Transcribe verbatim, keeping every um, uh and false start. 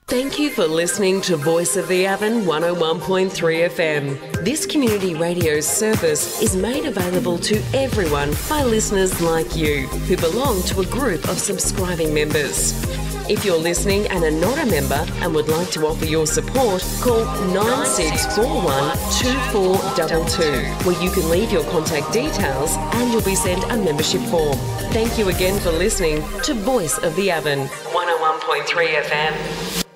Thank you for listening to Voice of the Avon one oh one point three F M. This community radio service is made available to everyone by listeners like you who belong to a group of subscribing members. If you're listening and are not a member and would like to offer your support, call nine six four one, two four two two, where you can leave your contact details and you'll be sent a membership form. Thank you again for listening to Voice of the Avon one oh one point three F M.